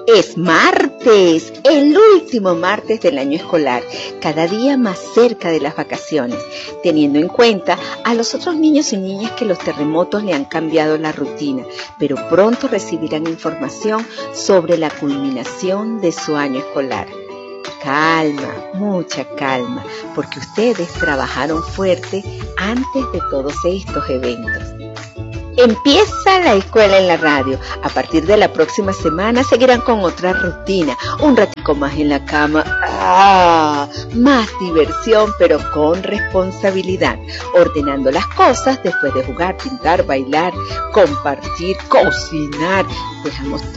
Es martes, el último martes del año escolar, cada día más cerca de las vacaciones, teniendo en cuenta a los otros niños y niñas que los terremotos le han cambiado la rutina, pero pronto recibirán información sobre la culminación de su año escolar. Calma, mucha calma, porque ustedes trabajaron fuerte antes de todos estos eventos. Empieza la escuela en la radio. A partir de la próxima semana seguirán con otra rutina. Un ratico más en la cama. Más diversión, pero con responsabilidad. Ordenando las cosas después de jugar, pintar, bailar, compartir, cocinar. Dejamos